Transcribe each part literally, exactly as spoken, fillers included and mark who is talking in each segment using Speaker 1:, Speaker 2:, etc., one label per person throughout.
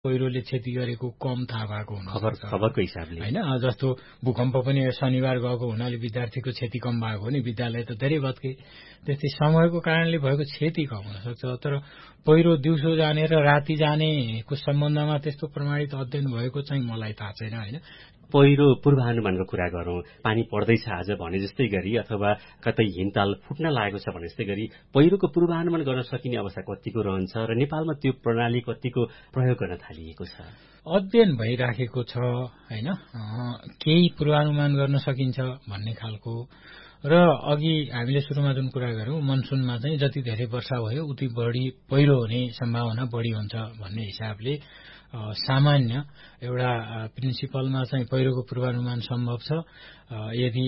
Speaker 1: पहिरोले क्षति गरेको कम थाहा भएको
Speaker 2: खबर खबरको हिसाबले
Speaker 1: हैन। जस्तो भूकम्प पनि शनिबार गएको हुनाले विद्यार्थीको क्षति कम भएको हो नि, विद्यालय त धेरै भत्के। त्यस्तै समयको कारणले भएको क्षति कम हुन सक्छ। तर पहिरो दिउँसो जाने र राति जानेको सम्बन्धमा त्यस्तो प्रमाणित अध्ययन भएको चाहिँ मलाई थाहा छैन हैन।
Speaker 2: पहिरो पूर्वानुमानको कुरा गरौँ, पानी पर्दैछ आज भने जस्तै गरी अथवा कतै हिमताल फुट्न लागेको छ भने जस्तै गरी पहिरोको पूर्वानुमान गर्न सकिने अवस्था कतिको रहन्छ र नेपालमा त्यो प्रणाली कतिको प्रयोग गर्न थालिएको छ?
Speaker 1: अध्ययन भइराखेको छ हैन। केही पूर्वानुमान गर्न सकिन्छ भन्ने खालको। र अघि हामीले सुरुमा जुन कुरा गर्यौं, मनसुनमा चाहिँ जति धेरै वर्षा भयो उति बढी पहिरो हुने सम्भावना बढी हुन्छ भन्ने हिसाबले सामान्य एउटा प्रिन्सिपलमा चाहिँ पहिरोको पूर्वानुमान सम्भव छ। यदि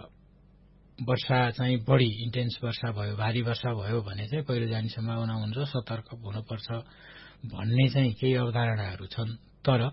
Speaker 1: वर्षा चाहिँ बढी इन्टेन्स वर्षा भयो, भारी वर्षा भयो भने चाहिँ पहिरो जाने सम्भावना हुन्छ, सतर्क हुनुपर्छ भन्ने चाहिँ केही अवधारणाहरू छन्। तर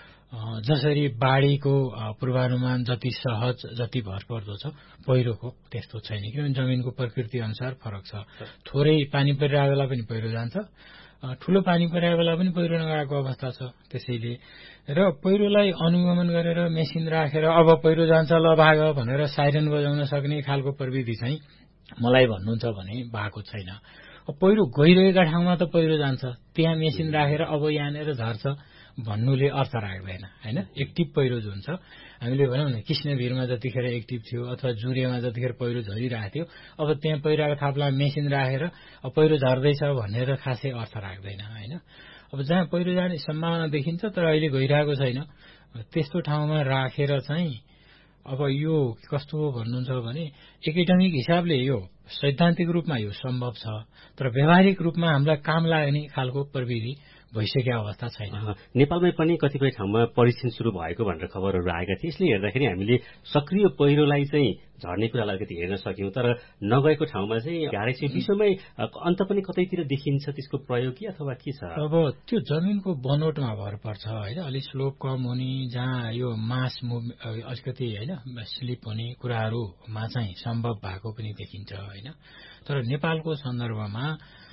Speaker 1: जसरी बाढीको पूर्वानुमान जति सहज, जति भरपर्दो छ, पहिरोको त्यस्तो छैन। किनभने जमिनको प्रकृति अनुसार फरक छ। थोरै पानी परिरहेको बेला पनि पहिरो जान्छ, ठूलो पानी परिरहेको बेला पनि पहिरो नगएको अवस्था छ। त्यसैले र पहिरोलाई अनुगमन गरेर मेसिन राखेर अब पहिरो जान्छ ल भाग भनेर साइरन बजाउन सक्ने खालको प्रविधि चाहिँ मलाई भन्नुहुन्छ भने भएको छैन। पहिरो गइरहेका ठाउँमा त पहिरो जान्छ, त्यहाँ मेसिन राखेर अब यहाँनिर झर्छ भन्नुले अर्थ राख्दैन हैन। एक्टिभ पहिरो जुन छ, हामीले भनौँ न कृष्णवीरमा जतिखेर एक्टिभ थियो अथवा जुरेमा जतिखेर पहिरो झरिरहेको थियो, अब त्यहाँ पहिरोको थाप्ला मेसिन राखेर पहिरो झर्दैछ भनेर खासै अर्थ राख्दैन हैन। अब जहाँ पहिरो जाने सम्भावना देखिन्छ तर अहिले गइरहेको छैन, त्यस्तो ठाउँमा राखेर चाहिँ अब यो कस्तो हो भन्नुहुन्छ भने एकाडेमिक हिसाबले यो सैद्धान्तिक रूपमा यो सम्भव छ, तर व्यावहारिक रूपमा हामीलाई काम लाग्ने खालको प्रविधि भइसकेको अवस्था छैन।
Speaker 2: नेपालमै पनि कतिपय ठाउँमा परीक्षण सुरु भएको भनेर खबरहरू आएका थिए। यसले हेर्दाखेरि हामीले सक्रिय पहिरोलाई चाहिँ झर्ने कुरालाई अलिकति हेर्न सक्यौं, तर नगएको ठाउँमा चाहिँ गाडे चाहिँ विश्वमै अन्त पनि कतैतिर देखिन्छ त्यसको प्रयोग कि अथवा के छ?
Speaker 1: अब त्यो जमिनको बनोटमा भर पर्छ हैन। अलिक स्लोप कम हुने, जहाँ यो मास मुभ अलिकति हैन स्लिप हुने कुराहरूमा चाहिँ सम्भव भएको पनि देखिन्छ हैन। तर नेपालको सन्दर्भमा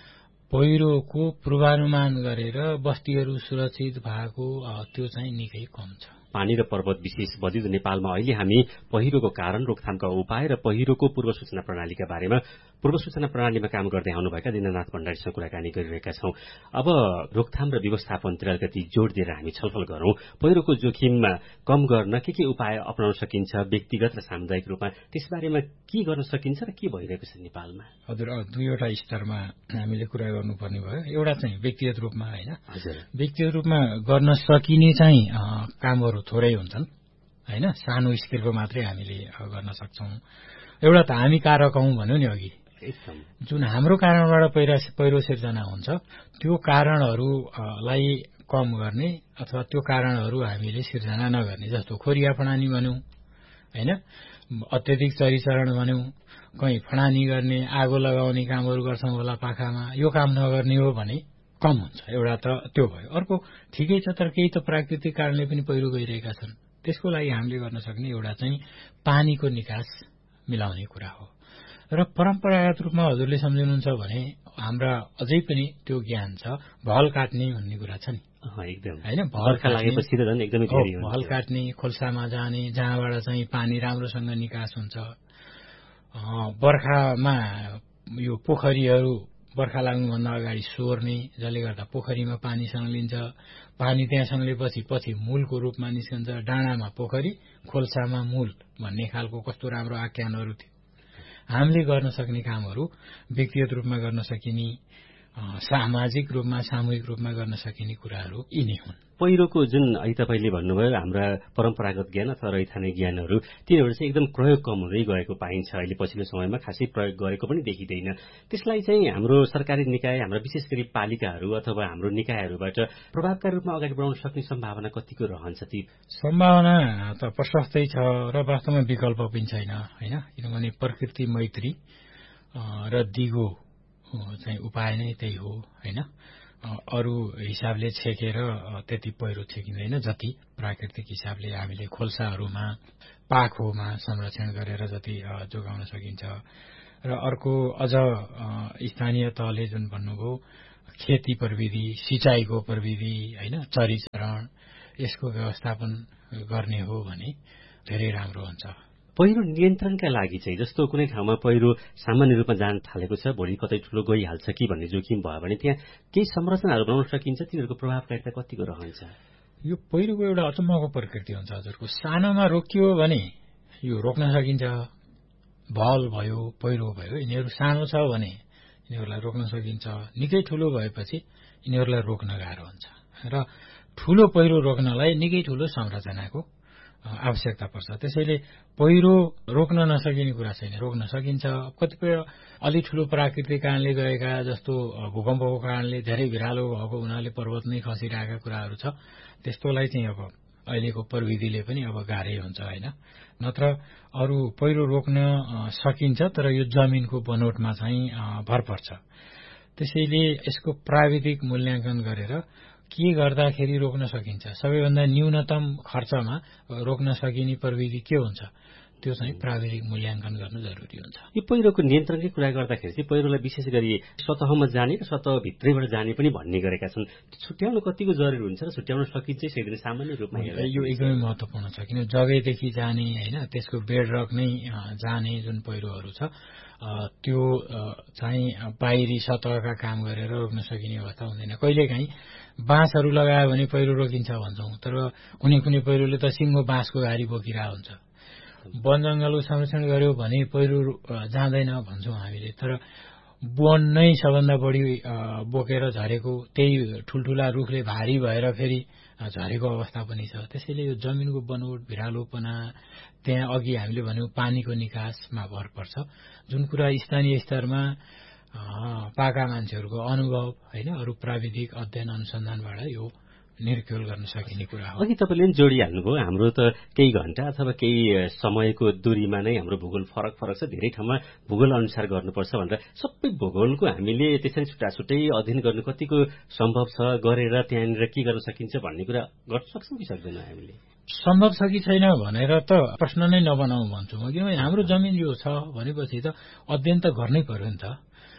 Speaker 1: पहिरोको पूर्वानुमान गरेर बस्तीहरू सुरक्षित भएको त्यो चाहिँ निकै कम छ।
Speaker 2: पानी र पर्वत विशेष बजिदो नेपालमा अहिले हामी पहिरोको कारण, रोकथामका उपाय र पहिरोको पूर्व सूचना प्रणालीका बारेमा पूर्व सूचना प्रणालीमा काम गर्दै आउनुभएका दिननाथ भण्डारीसँग कुराकानी गरिरहेका छौं। अब रोकथाम र व्यवस्थापनतिर अलिकति जोड़ दिएर हामी छलफल गरौं। पहिरोको जोखिममा कम गर्न के के उपाय अपनाउन सकिन्छ व्यक्तिगत र सामुदायिक रूपमा, त्यसबारेमा के गर्न सकिन्छ र के भइरहेको छ नेपालमा?
Speaker 1: हजुर, दुईवटा स्तरमा हामीले कुरा गर्नुपर्ने भयो। एउटा चाहिँ व्यक्तिगत रूपमा हैन, व्यक्तिगत रूपमा गर्न सकिने चाहिँ कामहरू थोरै हुन्छन् हैन, सानो स्केलको मात्रै हामीले गर्न सक्छौं। एउटा त हामी कारक हौं भन्यो नि अघि, जुन हाम्रो कारणबाट पहिरो पहिरो सिर्जना हुन्छ त्यो कारणहरूलाई कम गर्ने अथवा त्यो कारणहरू हामीले सिर्जना नगर्ने। जस्तो खोरिया फडानी भन्यौं हैन, अत्यधिक चरीचरण भन्यौं, कहीँ फडानी गर्ने, आगो लगाउने कामहरू गर्छौं होला पाखामा, यो काम नगर्ने हो भने कम हुन्छ। एउटा त त्यो भयो। अर्को ठिकै छ, तर केही त प्राकृतिक कारणले पनि पहिरो गइरहेका छन्। त्यसको लागि हामीले गर्न सक्ने एउटा चाहिँ पानीको निकास मिलाउने कुरा हो। र परम्परागत रूपमा हजुरले सम्झिनुहुन्छ भने हाम्रा अझै पनि त्यो ज्ञान छ, भल काट्ने भन्ने कुरा छ नि
Speaker 2: एकदम
Speaker 1: हैन।
Speaker 2: भल लागेपछि त झन् एकदमै धेरै हुन्छ।
Speaker 1: भल काट्ने, खोल्सामा जाने, जहाँबाट चाहिँ पानी राम्रोसँग निकास हुन्छ। बर्खामा यो पोखरीहरू बर्खा लाग्नुभन्दा अगाडि सोर्ने, जसले गर्दा पोखरीमा पानी सँग्लिन्छ। पानी त्यहाँ सँग्लेपछि पछि मूलको रूपमा निस्कन्छ। डाँडामा पोखरी, खोल्सामा मूल भन्ने खालको कस्तो राम्रो आख्यानहरू थियो। हामीले गर्न सक्ने कामहरू व्यक्तिगत रूपमा गर्न सकिने, सामाजिक रूपमा, सामूहिक रूपमा गर्न सकिने कुराहरू यिनै हुन्।
Speaker 2: पहिरोको जुन अहिले तपाईँले भन्नुभयो हाम्रा परम्परागत ज्ञान अथवा रैथाने ज्ञानहरू, तिनीहरू चाहिँ एकदम प्रयोग कम हुँदै गएको पाइन्छ। अहिले पछिल्लो समयमा खासै प्रयोग गरेको पनि देखिँदैन। त्यसलाई चाहिँ हाम्रो सरकारी निकाय, हाम्रा विशेष गरी पालिकाहरू अथवा हाम्रो निकायहरूबाट प्रभावकारी रूपमा अगाडि बढाउन सक्ने सम्भावना कतिको रहन्छ? ती
Speaker 1: सम्भावना त प्रशस्तै छ र वास्तवमा विकल्प पनि छैन हैन। किनभने प्रकृति मैत्री र दिगो चाहिँ उपाय नै त्यही हो हैन। अरू हिसाबले छेकेर त्यति पहिरो छेकिँदैन जति प्राकृतिक हिसाबले हामीले खोल्साहरूमा, पाखोमा संरक्षण गरेर जति जोगाउन सकिन्छ। र अर्को अझ स्थानीय तहले जुन भन्नुभयो खेती प्रविधि, सिँचाइको प्रविधि, होइन, चरीचरण, यसको व्यवस्थापन गर्ने हो भने धेरै राम्रो हुन्छ।
Speaker 2: पहिरो नियन्त्रणका लागि चाहिँ जस्तो कुनै ठाउँमा पहिरो सामान्य रूपमा जान थालेको छ, भोलि कतै ठुलो गइहाल्छ कि भन्ने जोखिम भयो भने त्यहाँ केही संरचनाहरू बनाउन सकिन्छ, तिनीहरूको प्रभावकारिता कतिको रहन्छ?
Speaker 1: यो पहिरोको एउटा अचम्मको प्रकृति हुन्छ हजुरको। सानोमा रोकियो भने यो रोक्न सकिन्छ। भल भयो, पहिरो भयो, यिनीहरू सानो छ भने यिनीहरूलाई रोक्न सकिन्छ। निकै ठुलो भएपछि यिनीहरूलाई रोक्न गाह्रो हुन्छ र ठुलो पहिरो रोक्नलाई निकै ठुलो संरचनाको आवश्यकता पर्छ। त्यसैले पहिरो रोक्न नसकिने कुरा छैन, रोक्न सकिन्छ। कतिपय अलि ठुलो प्राकृतिक कारणले गएका, जस्तो भूकम्पको कारणले धेरै भिरालो भएको हुनाले पर्वत नै खसिरहेका कुराहरू छ, त्यस्तोलाई चाहिँ अब अहिलेको प्रविधिले पनि अब गाह्रै हुन्छ, होइन। नत्र अरू पहिरो रोक्न सकिन्छ, तर यो जमिनको बनोटमा चाहिँ भर पर्छ। त्यसैले यसको प्राविधिक मूल्याङ्कन गरेर के गर्दाखेरि रोक्न सकिन्छ, सबैभन्दा न्यूनतम खर्चमा रोक्न सकिने प्रविधि के हुन्छ, त्यो चाहिँ प्राविधिक मूल्याङ्कन गर्नु जरुरी हुन्छ।
Speaker 2: यो पहिरोको नियन्त्रणकै कुरा गर्दाखेरि चाहिँ पहिरोलाई विशेष गरी सतहमा जाने र सतहभित्रैबाट जाने पनि भन्ने गरेका छन्। छुट्याउन कतिको जरुरी हुन्छ र छुट्याउन सकिन्छ यसरी सामान्य रूपमा हेर्दा
Speaker 1: यो एकदमै महत्त्वपूर्ण छ। किन जगैदेखि जाने, होइन, त्यसको बेडरक नै जाने जुन पहिरोहरू छ, त्यो चाहिँ बाहिरी सतहका काम गरेर रोक्न सकिने अवस्था हुँदैन। कहिलेकाहीँ बाँसहरू लगायो भने पहिरो रोकिन्छ भन्छौँ, तर कुनै कुनै पहिरोले त सिङ्गो बाँसको गाडी बोकिरहेको हुन्छ। वन जंगलको संरक्षण गर्यो भने पहिरो जाँदैन भन्छौँ हामीले, तर वन नै सबभन्दा बढी बोकेर झरेको, त्यही ठुल्ठुला रुखले भारी भएर फेरि झरेको अवस्था पनि छ। त्यसैले यो जमिनको बनोट, भिरालोपना, त्यहाँ अघि हामीले भन्यौँ पानीको निकासमा भर पर्छ, जुन कुरा स्थानीय स्तरमा पाका मान्छेहरूको अनुभव, होइन, अरू प्राविधिक अध्ययन अनुसन्धानबाट यो निर्क्युल गर्न सकिने कुरा हो।
Speaker 2: अघि तपाईँले पनि जोडिहाल्नुभयो, हाम्रो त केही घण्टा अथवा केही समयको दूरीमा नै हाम्रो भूगोल फरक फरक छ, धेरै ठाउँमा भूगोल अनुसार गर्नुपर्छ भनेर सबै भूगोलको हामीले त्यसरी छुट्टा छुट्टै अध्ययन गर्नु कतिको सम्भव छ, गरेर त्यहाँनिर के गर्न सकिन्छ भन्ने कुरा गर्न सक्छौँ कि सक्दैनौँ हामीले?
Speaker 1: सम्भव छ कि छैन भनेर त प्रश्न नै नबनाऊ भन्छु म, किनभने हाम्रो जमिन यो छ भनेपछि त अध्ययन त गर्नै पर्यो नि त।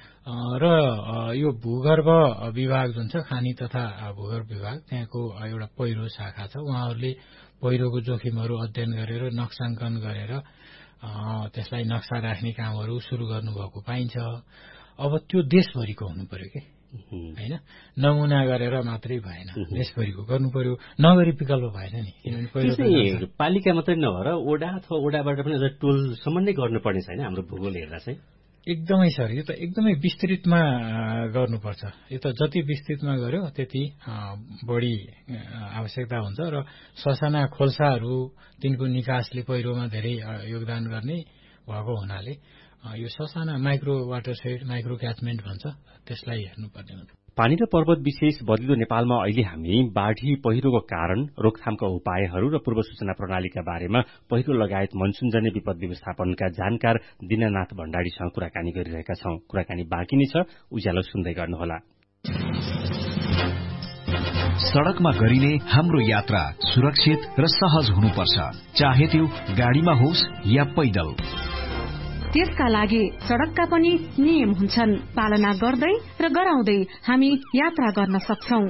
Speaker 1: र यो भूगर्भ विभाग जुन छ, खानी तथा भूगर्भ विभाग, त्यहाँको एउटा पहिरो शाखा छ। उहाँहरूले पहिरोको जोखिमहरू अध्ययन गरेर नक्साङ्कन गरेर त्यसलाई नक्सा राख्ने कामहरू सुरु गर्नुभएको पाइन्छ। अब त्यो देशभरिको हुनु पर्यो कि, होइन, नमुना गरेर मात्रै भएन, देशभरिको गर्नु पर्यो, नगरी विकल्प भएन नि। किनभने पहिरो
Speaker 2: पालिका मात्रै नभएर ओडा अथवा ओडाबाट पनि अझ टोलसम्म नै गर्नुपर्ने छैन हाम्रो भूगोल हेर्दा चाहिँ?
Speaker 1: एकदमै सर, यो त एकदमै विस्तृतमा गर्नुपर्छ। यो त जति विस्तृतमा गर्यो त्यति बढी आवश्यकता हुन्छ र ससाना खोल्साहरू, तिनको निकासले पहिरोमा धेरै योगदान गर्ने भएको हुनाले यो ससाना माइक्रो वाटरसेड, माइक्रो क्याचमेन्ट भन्छ, त्यसलाई हेर्नुपर्ने हुन्छ।
Speaker 2: पानी र पर्वत विशेष बदलिदो नेपालमा अहिले हामी बाढी, पहिरोको कारण, रोकथामका उपायहरू र पूर्व सूचना प्रणालीका बारेमा पहिरो लगायत मनसुनजन्य विपद व्यवस्थापनका जानकार दीनानाथ भण्डारीसँग कुराकानी गरिरहेका छौं। कुराकानी बाँकी नै छ, उज्यालो सुन्दै गर्नुहोला।
Speaker 3: सड़कमा गरिने हाम्रो यात्रा सुरक्षित र सहज हुनुपर्छ, चाहे त्यो गाडीमा होस् या पैदल।
Speaker 4: त्यसका लागि सड़कका पनि नियम हुन्छन्, पालना गर्दै र गराउँदै हामी यात्रा गर्न सक्छौं।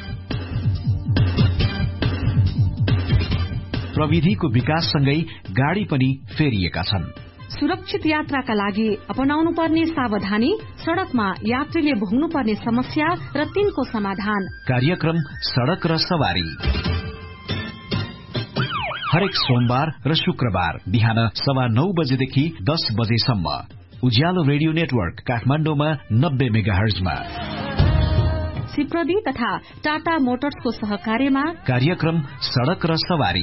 Speaker 3: प्रविधिको विकाससँगै गाडी पनि फेरिएका छन्।
Speaker 4: सुरक्षित यात्राका लागि अपनाउनु पर्ने सावधानी, सड़कमा यात्रीले भोग्नु पर्ने समस्या र तिनको समाधान।
Speaker 3: कार्यक्रम सड़क र सवारी हरेक सोमबार र शुक्रबार बिहान सवा नौ बजेदेखि दस बजेसम्म उज्यालो रेडियो नेटवर्क काठमाडौँमा नब्बे मेगाहर्जमा।
Speaker 4: सिप्रदी तथा टाटा मोटर्सको सहकार्यमा
Speaker 3: कार्यक्रम सड़क र सवारी।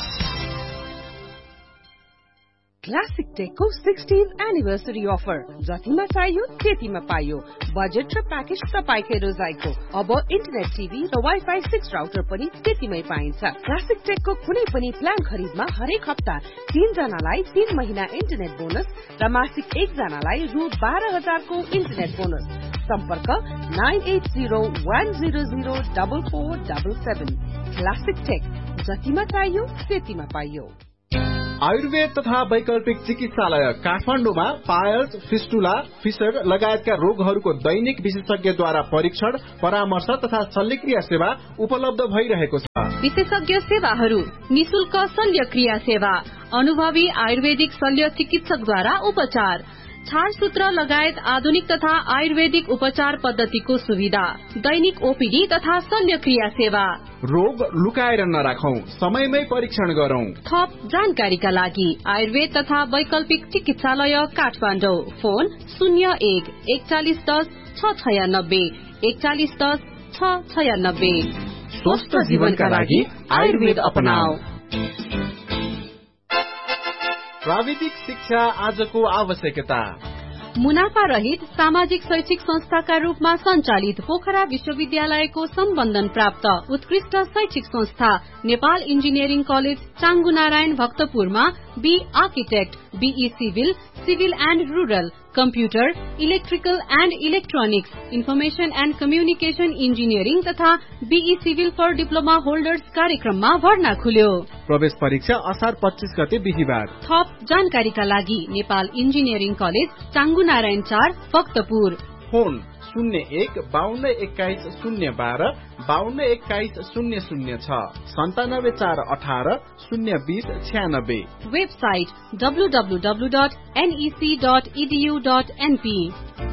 Speaker 5: क्लासिक टेकको सोह्रौं एनिभर्सरी अफर, जतिमा चाहियो त्यतिमा पाइयो। बजेट र प्याकेज तपाईकै रोजाइको। अब इन्टरनेट टिभी र वाइफाई सिक्स राउटर पनि त्यतिमै पाइन्छ। क्लासिक टेकको कुनै पनि प्लान खरिदमा हरेक हप्ता तीन जनालाई तीन महिना इन्टरनेट बोनस र मासिक एक जनालाई रु बाह्र हजारको इन्टरनेट बोनस। सम्पर्क nine at zero one zero zero double four double seven. Classic take, जतिमा चाहियो त्यतिमा पाइयो।
Speaker 6: आयुर्वेद तथा वैकल्पिक चिकित्सालय काठमाडौँमा पायल्स, फिस्टुला, फिसर लगायतका रोगहरूको दैनिक विशेषज्ञद्वारा परीक्षण, परामर्श तथा शल्यक्रिया सेवा उपलब्ध भइरहेको छ।
Speaker 4: विशेषज्ञ सेवाहरू: निशुल्क शल्यक्रिया सेवा, अनुभवी आयुर्वेदिक शल्य चिकित्सकद्वारा उपचार, छारसूत्र लगायत आधुनिक तथा आयुर्वेदिक उपचार पद्धतिको सुविधा, दैनिक ओपीडी तथा शल्यक्रिया सेवा।
Speaker 6: रोग लुकाएर नराखौं, समयमै परीक्षण गरौं।
Speaker 4: थप जानकारीका लागि आयुर्वेद तथा वैकल्पिक चिकित्सालय काठमाडौँ, फोन शून्य एक एकचालिस दस छ छयानब्बे एकचालिस दस छ छयानब्बे।
Speaker 6: स्वस्थ जीवनका लागि आयुर्वेद अपनाऊ। प्राविधिक शिक्षा आजको आवश्यकता।
Speaker 4: मुनाफा रहित सामाजिक शैक्षिक संस्थाका रूपमा सञ्चालित पोखरा विश्वविद्यालयको सम्बन्धन प्राप्त उत्कृष्ट शैक्षिक संस्था Nepal engineering college चाङ्गुनारायण भक्तपुरमा be architect, be civil, civil and rural, computer, electrical and electronics, information and communication engineering तथा be civil for diploma holders कार्यक्रममा भर्ना खुल्यो।
Speaker 6: प्रवेश परीक्षा असार पच्चीस गते बिहिबार।
Speaker 4: थप जानकारीका लागि नेपाल इन्जिनियरिङ कलेज चाङ्गुनारायण चार भक्तपुर,
Speaker 6: फोन शून्य एक बाहन्न एक्काइस शून्य बाह्र बाहन्न एक्काइस शून्य शून्य छ, सन्तानब्बे चार अठार शून्य बीस छ्यानब्बे।
Speaker 4: Website W W W dot NEC dot edu dot NP.